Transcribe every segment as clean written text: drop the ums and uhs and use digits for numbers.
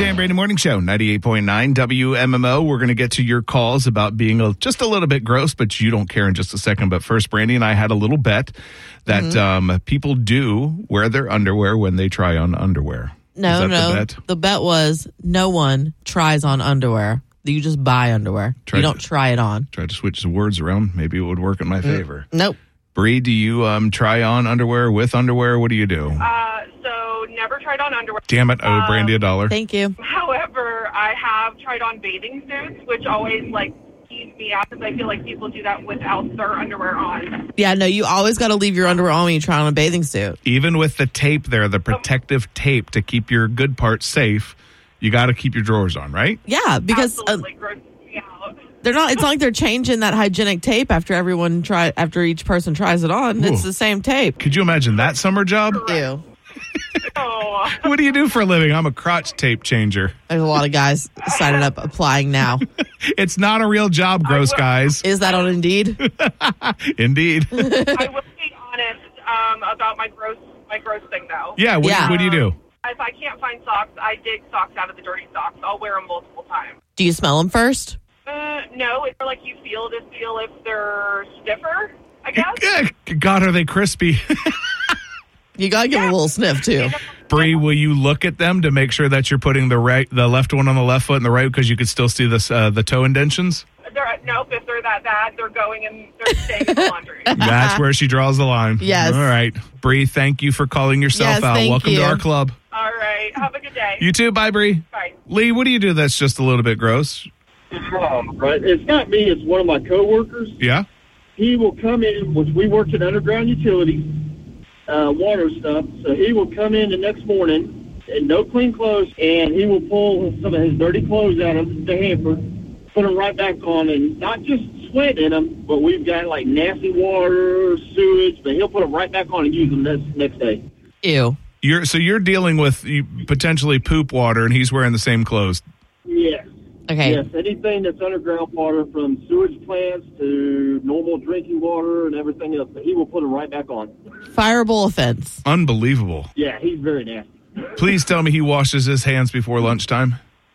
BJ and Brandon Morning Show, 98.9 WMMO. We're going to get to your calls about being just a little bit gross, but you don't care in just a second. But first, Brandy and I had a little bet that people do wear their underwear when they try on underwear. No. The bet was no one tries on underwear. You just buy underwear. You don't try it on. Try to switch the words around. Maybe it would work in my favor. Nope. Bree, do you try on underwear with underwear? What do you do? So never tried on underwear. Damn it, I owe Brandy $1. Thank you. However, I have tried on bathing suits, which always tease me out because I feel like people do that without their underwear on. Yeah, no, you always got to leave your underwear on when you try on a bathing suit. Even with the tape there, the protective tape to keep your good parts safe, you got to keep your drawers on, right? Yeah, because Absolutely gross. Yeah. they're not. It's not like they're changing that hygienic tape after each person tries it on. Ooh. It's the same tape. Could you imagine that summer job? Ew. Oh. What do you do for a living? I'm a crotch tape changer. There's a lot of guys signing up, applying now. It's not a real job, gross guys. Is that on Indeed? Indeed. I will be honest about my gross thing, though. Yeah, what do you do? If I can't find socks, I dig socks out of the dirty socks. I'll wear them multiple times. Do you smell them first? No, it's like you feel if they're stiffer, I guess. God, are they crispy? You got to give them a little sniff, too. Bree, will you look at them to make sure that you're putting the left one on the left foot and the right, because you could still see the toe indentions? Nope, if they're that bad, they're staying in the laundry. That's where she draws the line. Yes. All right. Bree, thank you for calling yourself out. Welcome to our club. All right. Have a good day. You too. Bye, Bree. Bye. Lee, what do you do that's just a little bit gross? Right. It's not me. It's one of my coworkers. Yeah? He will come in, which we worked at underground utilities, water stuff. So he will come in the next morning in no clean clothes, and he will pull some of his dirty clothes out of the hamper, put them right back on, and not just sweat in them, but we've got nasty water, sewage, but he'll put them right back on and use them next day. Ew. You're dealing with potentially poop water, and he's wearing the same clothes. Yes. Okay. Yes, anything that's underground water, from sewage plants to normal drinking water and everything else, but he will put them right back on. Fireable offense. Unbelievable. Yeah, he's very nasty. Please tell me he washes his hands before lunchtime.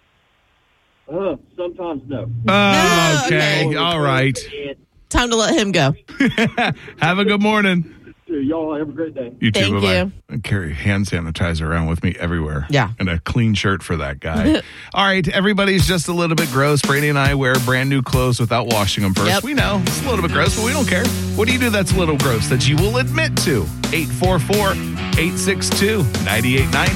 Sometimes no. Oh, okay. All right. Time to let him go. Have a good morning. Y'all have a great day. You too. Thank Bye-bye. you. I carry hand sanitizer around with me everywhere. Yeah. And a clean shirt for that guy. All right. Everybody's just a little bit gross. Brady and I wear brand new clothes without washing them first. Yep. We know it's a little bit gross, but we don't care. What do you do that's a little gross that you will admit to? 844-862-9890.